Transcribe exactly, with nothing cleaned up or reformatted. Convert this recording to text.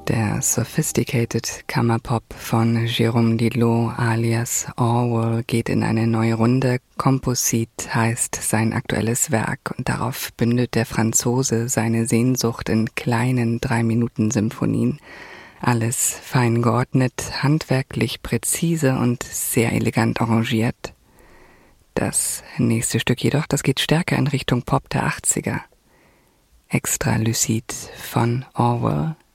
Der Sophisticated Kammerpop von Jérôme Didlot alias Orwell geht in eine neue Runde. Composite heißt sein aktuelles Werk und darauf bündelt der Franzose seine Sehnsucht in kleinen Drei-Minuten-Symphonien. Alles fein geordnet, handwerklich präzise und sehr elegant arrangiert. Das nächste Stück jedoch, das geht stärker in Richtung Pop der achtziger. Extra lucide von Orwell.